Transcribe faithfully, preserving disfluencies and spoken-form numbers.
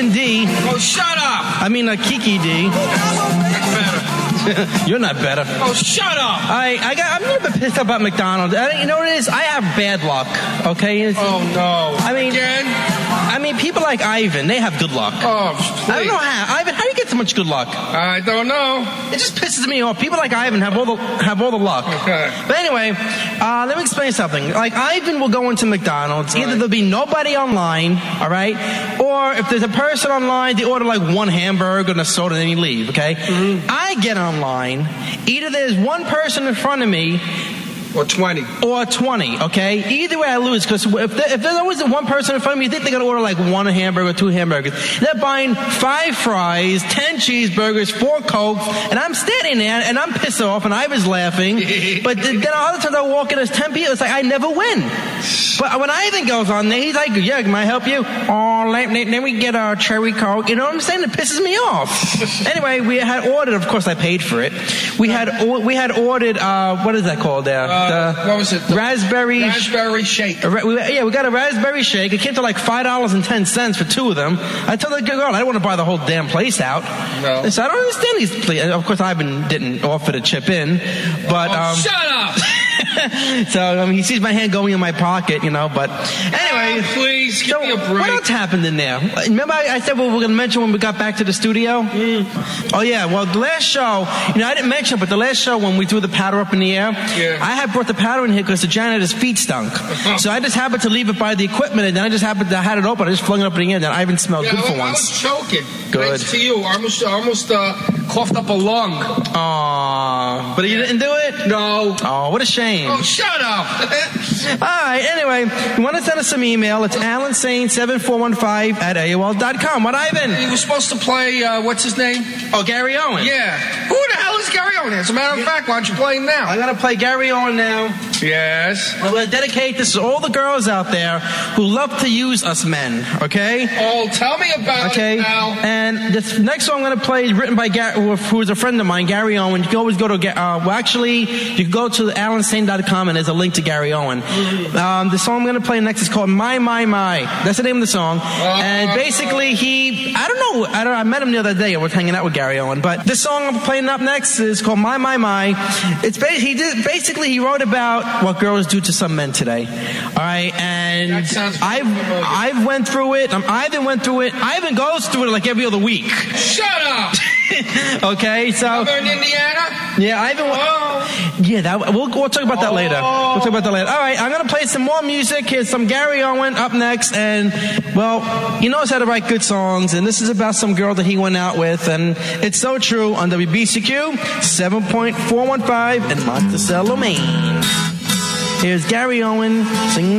Ivan D. Oh, shut up. I mean, uh, Kiki D. Better. You're not better. Oh, shut up. I, I got, I'm a little bit pissed about McDonald's. I, you know what it is? I have bad luck, okay? It's, oh, no. I mean, Again? I mean, people like Ivan, they have good luck. Oh, please. I don't know how. Ivan, how do you get so much good luck? I don't know. It just pisses me off. People like Ivan have all the have all the luck. Okay. But anyway, uh, let me explain something. Like, Ivan will go into McDonald's. Right. Either there'll be nobody online, all right? Or if there's a person online, they order like one hamburger and a soda and then you leave, okay? Mm-hmm. I get online. Either there's one person in front of me, Or twenty. Or twenty, okay? Either way I lose, because if, there, if there's always one person in front of me, you think they're going to order like one hamburger, two hamburgers. They're buying five fries, ten cheeseburgers, four Cokes, and I'm standing there, and I'm pissed off, and Ivan's laughing. But then other times I walk in, there's ten people, it's like I never win. But when Ivan goes on there, he's like, yeah, can I help you? Oh, let, let, let me get a cherry Coke. You know what I'm saying? It pisses me off. Anyway, we had ordered, of course I paid for it. We had we had ordered, uh, what is that called there? Uh, The what was it? The raspberry raspberry shake. Ra- we, yeah, we got a raspberry shake. It came to like five dollars and ten cents for two of them. I told the girl I don't want to buy the whole damn place out. No. So I don't understand these. Please. Of course, Ivan didn't offer to chip in, but oh, um, shut up. So I mean, he sees my hand going in my pocket, you know. But anyway, oh, please give so me a break. What else happened in there? Remember, I, I said what we were going to mention when we got back to the studio. Mm. Oh yeah, well the last show, you know, I didn't mention, but the last show when we threw the powder up in the air, yeah. I had brought the powder in here because the janitor's feet stunk. So I just happened to leave it by the equipment, and then I just happened to have it open. I just flung it up in the air, and then Ivan smelled yeah, good for I, once. I was choking. Good. Thanks to you. I almost, I almost uh, coughed up a lung. Aww. But you didn't do it? No. Oh, what a shame. Oh, shut up. All right, anyway, you want to send us some email, it's alan sane seven four one five at A O L dot com. What, Ivan? He was supposed to play, uh, what's his name? Oh, Gary Owen. Yeah. Who the hell is Gary Owen? As a matter of fact, why don't you play him now? I'm going to play Gary Owen now. Yes. I'm going to dedicate this to all the girls out there who love to use us men, okay? Oh, tell me about okay. it now. And this next song I'm going to play is written by Gary, who is a friend of mine, Gary Owen. You can always go to, uh, well, actually, you can go to alan sane dot com and there's a link to Gary Owen. Um, the song I'm going to play next is called My, My, My. That's the name of the song. Uh, and basically, he, I don't know, I don't. I met him the other day. I was hanging out with Gary Owen. But this song I'm playing up next is called My, My, My. It's ba- he did, basically, he wrote about what girls do to some men today. All right, and I've, I've went through it. Um, Ivan went through it. Ivan goes through it like every other week. Shut up! Okay, so. Over in Indiana? Yeah, Ivan. Oh. Yeah, that, we'll, we'll talk about that later. We'll talk about that later. All right, I'm going to play some more music. Here's some Gary Owen up next. And, well, he knows how to write good songs. And this is about some girl that he went out with. And it's so true on W B C Q seven point four one five in Monticello, Maine. Here's Gary Owen singing